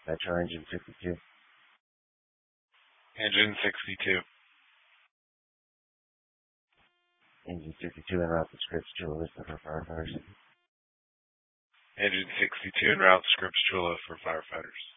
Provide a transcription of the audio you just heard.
Metro Engine 62. Engine 62. Engine 62 en route to Scripps, Chula Vista for firefighters. Engine 62 en route to Scripps, Chula for firefighters.